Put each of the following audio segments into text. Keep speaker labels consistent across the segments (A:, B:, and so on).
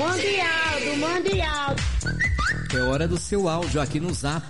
A: Mande áudio.
B: É hora do seu áudio aqui no Zap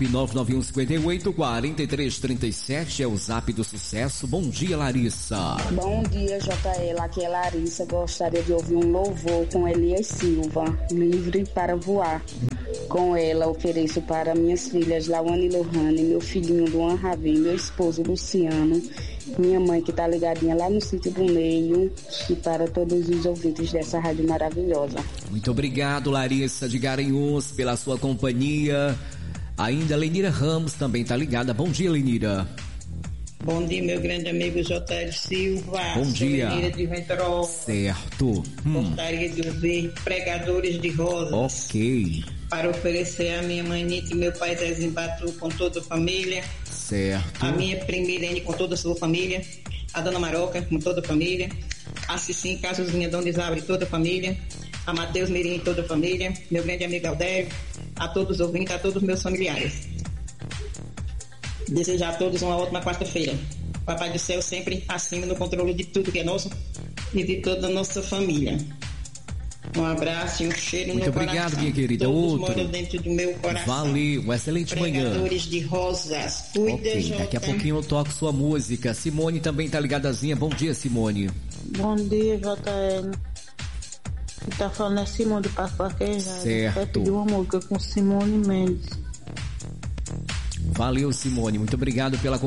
B: 99158-4337, é o Zap do Sucesso. Bom dia, Larissa.
C: Bom dia, JL. Aqui é Larissa. Gostaria de ouvir um louvor com Elias Silva, Livre para Voar. Com ela, ofereço para minhas filhas Lawane e Lohane, meu filhinho Luan Ravi, meu esposo Luciano, minha mãe que tá ligadinha lá no sítio do Meio, e para todos os ouvintes dessa rádio maravilhosa.
B: Muito obrigado, Larissa de Garanhuns, pela sua companhia. Ainda Lenira Ramos também tá ligada. Bom dia, Lenira.
D: Bom dia, meu grande amigo J.L. Silva.
B: Bom dia.
D: Lenira de Ventrol.
B: Certo.
D: Gostaria de ouvir Pregadores de Rosas.
B: Ok.
D: Para oferecer a minha manita e meu pai Zezinho Batu com toda a família.
B: Certo.
D: A minha prima Irene com toda a sua família. A dona Maroca com toda a família. A Cicim Casozinha Dona Isabre e toda a família. A Matheus Mirim e toda a família. Meu grande amigo Aldério. A todos os ouvintes, a todos os meus familiares. Desejar a todos uma ótima quarta-feira. Papai do Céu sempre acima no controle de tudo que é nosso e de toda a nossa família. Um abraço e um cheiro
B: muito
D: no
B: obrigado,
D: coração.
B: Minha querida.
D: Todos
B: outro.
D: moram dentro do meu coração.
B: Valeu, uma excelente manhã.
D: Pregadores de Rosas. Cuida,
B: Ok, daqui a pouquinho eu toco sua música. Simone também tá ligadazinha. Bom dia, Simone.
E: Bom dia, JL. Quem tá falando é Simone do Passo Paquejá.
B: Certo.
E: Vai pedir uma música com Simone Mendes.
B: Valeu, Simone. Muito obrigado pela